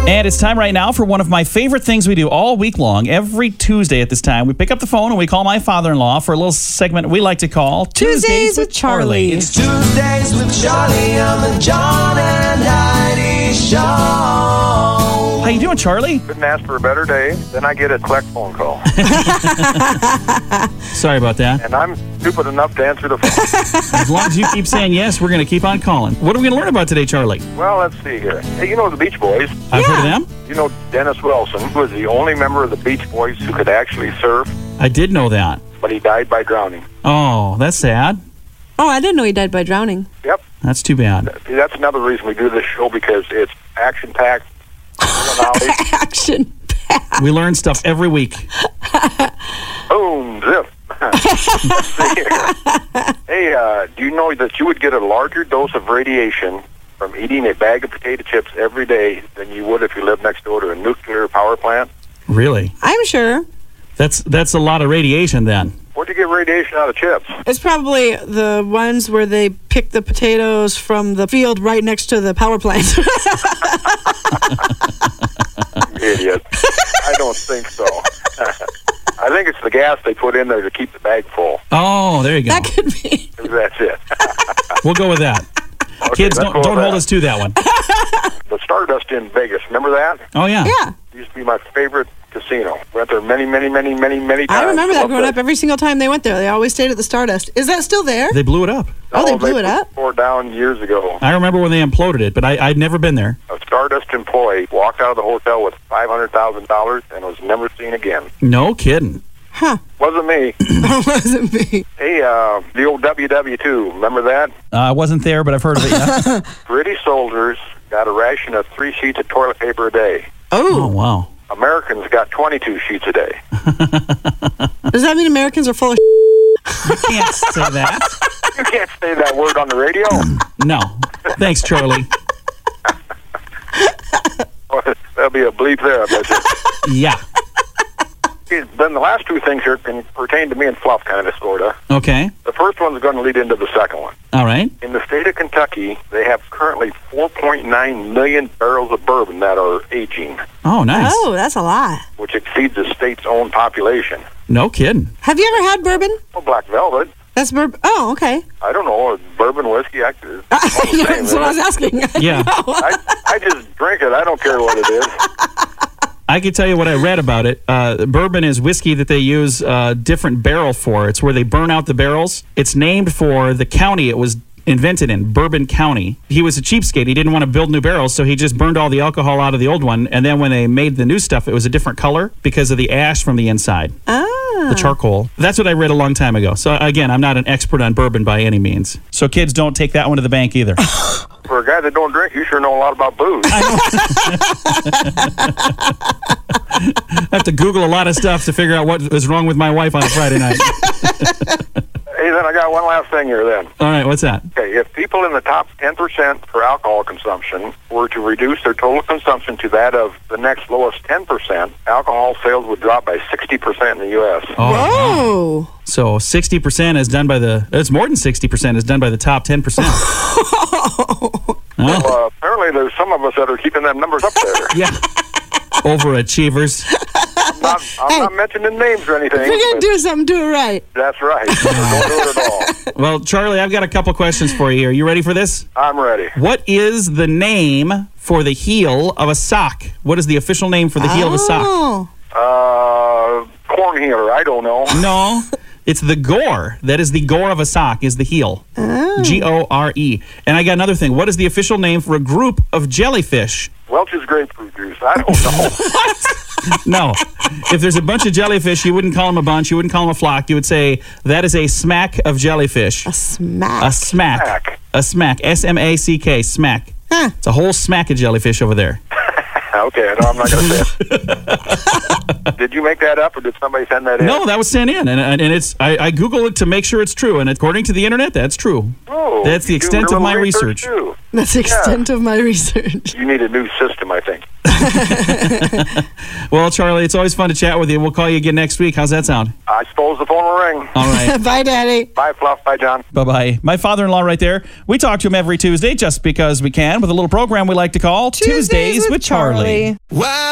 And it's time right now for one of my favorite things we do all week long. Every Tuesday at this time, we pick up the phone and we call my father-in-law for a little segment we like to call Tuesdays with Charlie. It's Tuesdays with Charlie on the John and Heidi Show. How you doing, Charlie? Couldn't ask for a better day. Then I get a collect phone call. Sorry about that. And I'm stupid enough to answer the phone. As long as you keep saying yes, we're going to keep on calling. What are we going to learn about today, Charlie? Well, let's see here. Hey, you know the Beach Boys? I've heard of them. You know Dennis Wilson, who was the only member of the Beach Boys who could actually surf, I did know that. but he died by drowning. Oh, that's sad. Oh, I didn't know he died by drowning. Yep. That's too bad. That's another reason we do this show, because it's action-packed. knowledge. Action. We learn stuff every week. Boom, zip. Let's see here. Hey, do you know that you would get a larger dose of radiation from eating a bag of potato chips every day than you would if you lived next door to a nuclear power plant? Really? I'm sure. That's a lot of radiation then. Where'd you get radiation out of chips? It's probably the ones where they pick the potatoes from the field right next to the power plant. Idiot. I don't think so. I think it's the gas they put in there to keep the bag full. Oh, there you go. That could be. That's it. We'll go with that. Okay, Kids, let's don't go with hold that. us to that one. The Stardust in Vegas, remember that? Oh, yeah. Yeah. It used to be my favorite casino. Went there many times. I remember that Loved growing it. up. Every single time they went there, they always stayed at the Stardust. Is that still there? They blew it up. Oh, they blew it up? Tore down years ago. I remember when they imploded it, but I'd never been there. A Stardust employee walked out of the hotel with $500,000 and was never seen again. No kidding. Huh. Wasn't me. That wasn't me. Hey, the old WW2, remember that? I wasn't there, but I've heard of it, yeah. British soldiers got a ration of 3 sheets of toilet paper a day. Oh, Oh. wow. Americans got 22 sheets a day. Does that mean Americans are full of You can't say that. You can't say that word on the radio. No. Thanks, Charlie. There'll be a bleep there, I bet you. Yeah. Okay, then the last two things here can pertain to me and Fluff, kind of, sort of. Okay. The first one's going to lead into the second one. All right. In the state of Kentucky, they have currently 4.9 million barrels of bourbon that are aging, Oh, nice. Oh, that's a lot. which exceeds the state's own population. No kidding. Have you ever had bourbon? Well, Black Velvet, That's bourbon. Oh, okay. I don't know, bourbon, whiskey, it's all the same, That's what I was isn't it? asking. Yeah. I just drink it. I don't care what it is. I can tell you what I read about it. Bourbon is whiskey that they use different barrel for. It's where they burn out the barrels. It's named for the county it was invented in, Bourbon County. He was a cheapskate. He didn't want to build new barrels, so he just burned all the alcohol out of the old one. And then when they made the new stuff, it was a different color because of the ash from the inside, the charcoal. That's what I read a long time ago. So again, I'm not an expert on bourbon by any means. So kids, don't take that one to the bank either. For a guy that don't drink, you sure know a lot about booze. I have to Google a lot of stuff to figure out what was wrong with my wife on a Friday night. Hey, then I got one last thing here then. All right, what's that? Okay, if people in the top 10% for alcohol consumption were to reduce their total consumption to that of the next lowest 10%, alcohol sales would drop by 60% in the U.S. Whoa. So 60% is done by it's more than 60% is done by the top 10%. Well, apparently there's some of us that are keeping them numbers up there. Yeah. Overachievers. I'm not mentioning names or anything. If you're going but to do something, do it right. that's right. Don't do it at all. Well, Charlie, I've got a couple questions for you here. You ready for this? I'm ready. What is the name for the heel of a sock? What is the official name for the heel of a sock? Oh. Corn healer, I don't know. No, it's the gore. That is the gore of a sock is the heel. G-O-R-E. And I got another thing. What is the official name for a group of jellyfish? Welch's grapefruit juice, I don't know. No. If there's a bunch of jellyfish, you wouldn't call them a bunch. You wouldn't call them a flock. You would say that is a smack of jellyfish. A smack. A smack. Smack. A smack. S-M-A-C-K. Smack. Huh. It's a whole smack of jellyfish over there. Okay, no, I'm not going to say it. Did you make that up, or did somebody send that in? No, that was sent in, and it's I Googled it to make sure it's true, and according to the internet, that's true. Oh, That's the you do extent real of my research, research. too. That's the extent of my research. You need a new system, I think. Well, Charlie, it's always fun to chat with you. We'll call you again next week. How's that sound? I suppose the phone will ring. All right. Bye, Daddy. Bye, Fluff. Bye, John. Bye-bye. My father-in-law right there. We talk to him every Tuesday just because we can with a little program we like to call Tuesdays with Charlie. Wow.